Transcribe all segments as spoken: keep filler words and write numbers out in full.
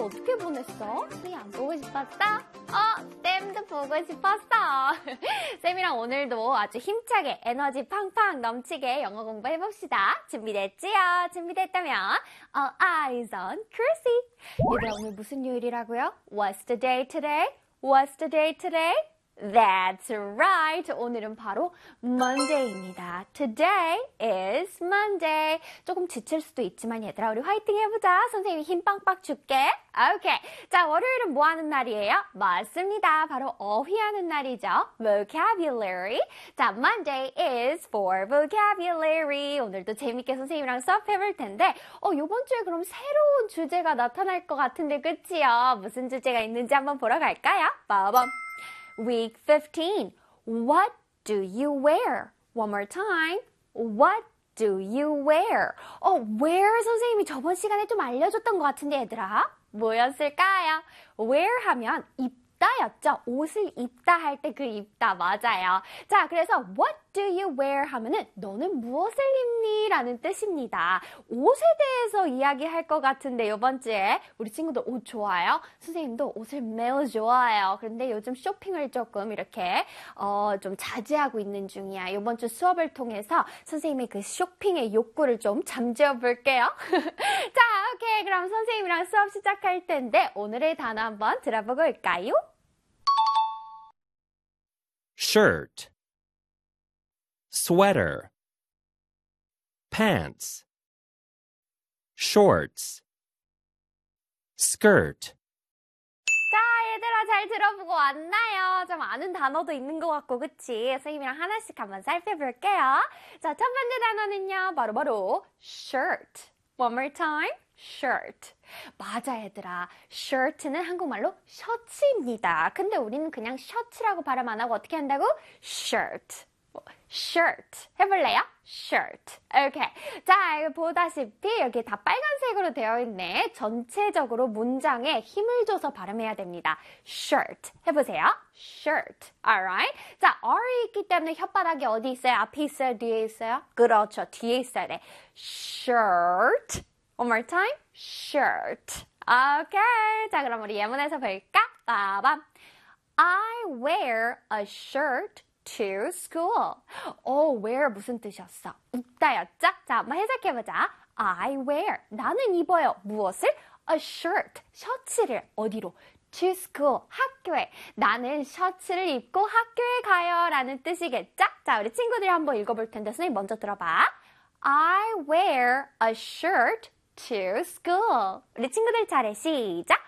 어떻게 보냈어? 쌤이 안 보고 싶었어? 어, 쌤도 보고 싶었어. 쌤이랑 오늘도 아주 힘차게 에너지 팡팡 넘치게 영어 공부해봅시다. 준비됐지요? 준비됐다면 All eyes on Chrissy. 얘들아, 오늘 무슨 요일이라고요? What's the day today? What's the day today? That's right. 오늘은 바로 Monday입니다. Today is Monday. 조금 지칠 수도 있지만 얘들아, 우리 화이팅 해보자. 선생님이 힘 빵빵 줄게. 오케이. 자, 월요일은 뭐 하는 날이에요? 맞습니다. 바로 어휘하는 날이죠. Vocabulary. 자, Monday is for vocabulary. 오늘도 재밌게 선생님이랑 수업해볼 텐데 어, 요번 주에 그럼 새로운 주제가 나타날 것 같은데 그치요? 무슨 주제가 있는지 한번 보러 갈까요? 빠밤. Week fifteen. What do you wear? One more time. What do you wear? 어, wear 선생님이 저번 시간에 좀 알려줬던 것 같은데 얘들아. 뭐였을까요? wear 하면 입다였죠. 옷을 입다 할 때 그 입다 맞아요. 자, 그래서 what do you wear 하면은 너는 무엇을 입니? 라는 뜻입니다. 옷에 대해서 이야기할 것 같은데 이번 주에 우리 친구들 옷 좋아요? 선생님도 옷을 매우 좋아해요. 그런데 요즘 쇼핑을 조금 이렇게 어, 좀 자제하고 있는 중이야. 이번 주 수업을 통해서 선생님의 그 쇼핑의 욕구를 좀 잠재워 볼게요. 자, 오케이. 그럼 선생님이랑 수업 시작할 텐데 오늘의 단어 한번 들어보고 올까요? Shirt, sweater, pants, shorts, skirt. 자, 얘들아 잘 들어보고 왔나요? 좀 아는 단어도 있는 것 같고 그치? 선생님이랑 하나씩 한번 살펴볼게요. 자, 첫 번째 단어는요. 바로 바로 shirt. One more time. shirt. 맞아 얘들아. shirt는 한국말로 셔츠입니다. 근데 우리는 그냥 셔츠라고 발음 안 하고 어떻게 한다고? shirt. shirt. 해볼래요? shirt. 오케이. 자, 이거 보다시피 여기 다 빨간색으로 되어 있네. 전체적으로 문장에 힘을 줘서 발음해야 됩니다. shirt. 해보세요. shirt. alright? 자, R이 있기 때문에 혓바닥이 어디 있어요? 앞에 있어요? 뒤에 있어요? 그렇죠. 뒤에 있어야 돼. shirt. One more time. shirt. 오케이. 자, 그럼 우리 예문에서 볼까? 빠밤. I wear a shirt to school. 어, wear 무슨 뜻이었어? 입다였죠? 자, 한번 해석해보자. I wear. 나는 입어요. 무엇을? A shirt. 셔츠를 어디로? To school. 학교에. 나는 셔츠를 입고 학교에 가요. 라는 뜻이겠죠? 자, 우리 친구들이 한번 읽어볼 텐데 선생님 먼저 들어봐. I wear a shirt to school. 우리 친구들 차례 시작.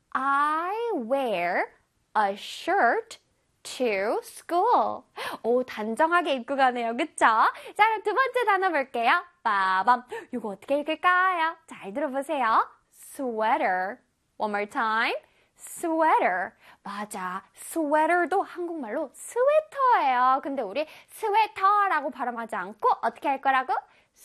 I wear a shirt to school. 오, 단정하게 입고 가네요. 그쵸? 자, 그럼 두 번째 단어 볼게요. 빠밤. 이거 어떻게 읽을까요? 잘 들어보세요. sweater. One more time. sweater. 맞아. sweater도 한국말로 스웨터예요. 근데 우리 스웨터라고 발음하지 않고 어떻게 할 거라고?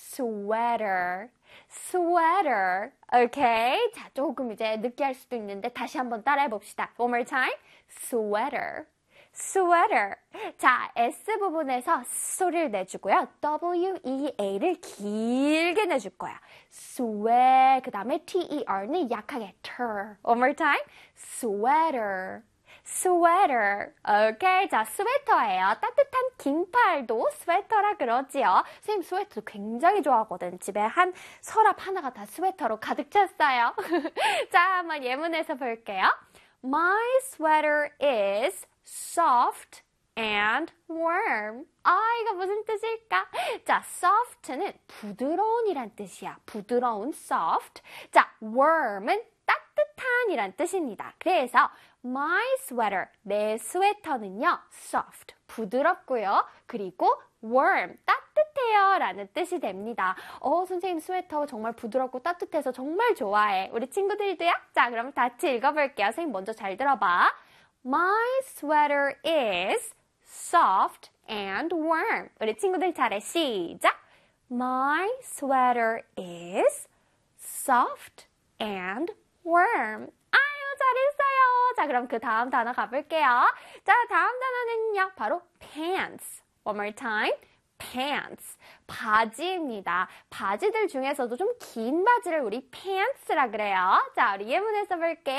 sweater. sweater. 오케이. 자, 조금 이제 느끼할 수도 있는데 다시 한번 따라해 봅시다. One more time. sweater. sweater. 자, S 부분에서 소리를 내주고요. W-E-A를 길게 내줄 거야. sweat. 그 다음에 T-E-R는 약하게. ter. One more time. sweater. sweater. 오케이. 자, 스웨터예요. 따뜻한 긴팔도 스웨터라 그러지요. 선생님 스웨터 굉장히 좋아하거든. 집에 한 서랍 하나가 다 스웨터로 가득 찼어요. 자, 한번 예문에서 볼게요. My sweater is soft and warm. 아, 이거 무슨 뜻일까? 자, soft는 부드러운이란 뜻이야. 부드러운 soft. 자, warm은 따뜻한이란 뜻입니다. 그래서 my sweater, 내 스웨터는요, soft, 부드럽고요. 그리고 warm, 따뜻해요 라는 뜻이 됩니다. 어, 선생님 스웨터 정말 부드럽고 따뜻해서 정말 좋아해. 우리 친구들도요? 자, 그럼 같이 읽어볼게요. 선생님 먼저 잘 들어봐. My sweater is soft and warm. 우리 친구들 차례 시작. My sweater is soft and warm. 아유, 잘했어요. 자, 그럼 그 다음 단어 가볼게요. 자, 다음 단어는요. 바로 pants. One more time. pants, 바지입니다. 바지들 중에서도 좀 긴 바지를 우리 pants라 그래요. 자, 우리 예문을 써볼게요.